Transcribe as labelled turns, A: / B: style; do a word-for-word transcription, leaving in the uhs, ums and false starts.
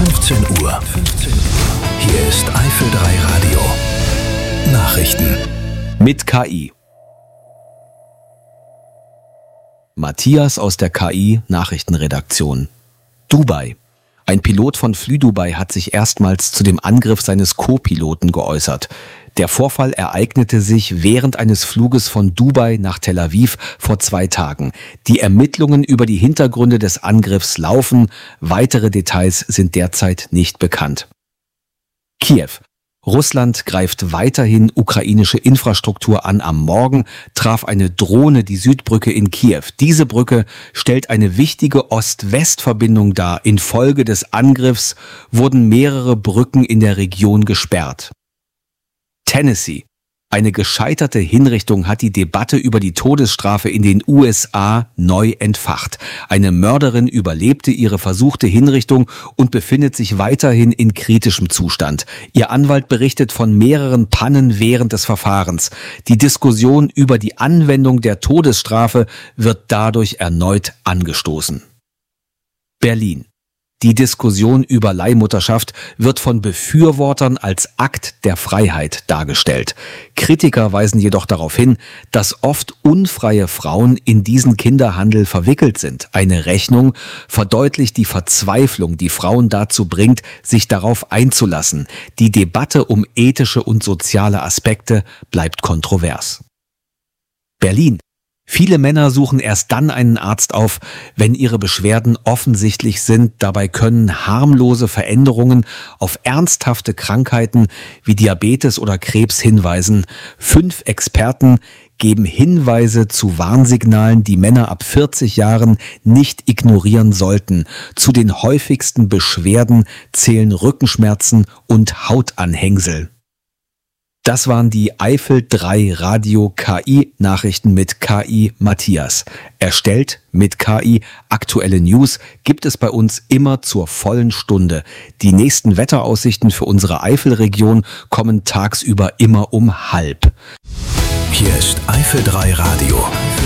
A: fünfzehn Uhr. Hier ist Eifel drei Radio. Nachrichten.
B: Mit K I. Matthias aus der K I-Nachrichtenredaktion. Dubai. Ein Pilot von Flydubai hat sich erstmals zu dem Angriff seines Co-Piloten geäußert. Der Vorfall ereignete sich während eines Fluges von Dubai nach Tel Aviv vor zwei Tagen. Die Ermittlungen über die Hintergründe des Angriffs laufen. Weitere Details sind derzeit nicht bekannt. Kiew. Russland greift weiterhin ukrainische Infrastruktur an. Am Morgen traf eine Drohne die Südbrücke in Kiew. Diese Brücke stellt eine wichtige Ost-West-Verbindung dar. Infolge des Angriffs wurden mehrere Brücken in der Region gesperrt. Tennessee. Eine gescheiterte Hinrichtung hat die Debatte über die Todesstrafe in den U S A neu entfacht. Eine Mörderin überlebte ihre versuchte Hinrichtung und befindet sich weiterhin in kritischem Zustand. Ihr Anwalt berichtet von mehreren Pannen während des Verfahrens. Die Diskussion über die Anwendung der Todesstrafe wird dadurch erneut angestoßen. Berlin. Die Diskussion über Leihmutterschaft wird von Befürwortern als Akt der Freiheit dargestellt. Kritiker weisen jedoch darauf hin, dass oft unfreie Frauen in diesen Kinderhandel verwickelt sind. Eine Rechnung verdeutlicht die Verzweiflung, die Frauen dazu bringt, sich darauf einzulassen. Die Debatte um ethische und soziale Aspekte bleibt kontrovers. Berlin. Viele Männer suchen erst dann einen Arzt auf, wenn ihre Beschwerden offensichtlich sind. Dabei können harmlose Veränderungen auf ernsthafte Krankheiten wie Diabetes oder Krebs hinweisen. Fünf Experten geben Hinweise zu Warnsignalen, die Männer ab vierzig Jahren nicht ignorieren sollten. Zu den häufigsten Beschwerden zählen Rückenschmerzen und Hautanhängsel. Das waren die Eifel drei Radio K I-Nachrichten mit K I Matthias. Erstellt mit K I. Aktuelle News gibt es bei uns immer zur vollen Stunde. Die nächsten Wetteraussichten für unsere Eifelregion kommen tagsüber immer um halb.
A: Hier ist Eifel drei Radio.